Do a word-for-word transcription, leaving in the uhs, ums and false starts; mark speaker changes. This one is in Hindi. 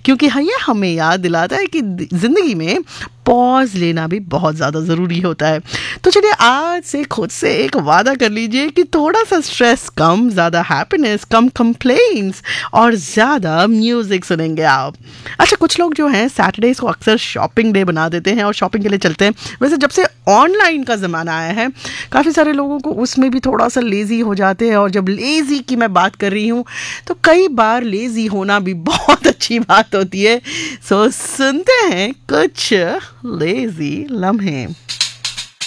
Speaker 1: क्योंकि हाँ ये हमें याद दिलाता है कि ज़िंदगी में पॉज लेना भी बहुत ज़्यादा ज़रूरी होता है। तो चलिए आज से खुद से एक वादा कर लीजिए कि थोड़ा सा स्ट्रेस कम, ज़्यादा हैप्पीनेस, कम कंप्लेंट्स और ज़्यादा म्यूज़िक सुनेंगे आप। अच्छा, कुछ लोग जो हैं सैटरडेज़ को अक्सर शॉपिंग डे बना देते हैं और शॉपिंग के लिए चलते हैं। वैसे जब से ऑनलाइन का ज़माना आया है काफ़ी सारे लोगों को उसमें भी थोड़ा सा लेज़ी हो जाते हैं, और जब लेज़ी की मैं बात कर रही हूँ तो कई बार लेज़ी होना भी बहुत अच्छी बात होती है। सो सुनते हैं कुछ लेज़ी लम्हे।